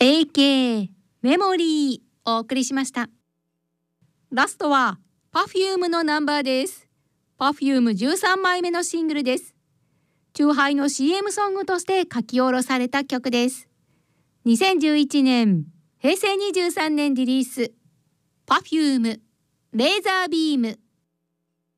AK メモリーお送りしました。ラストは Perfume のナンバーです。Perfume 13枚目のシングルです。チューハイの CM ソングとして書き下ろされた曲です。2011年、平成23年リリース。Perfume レーザービーム。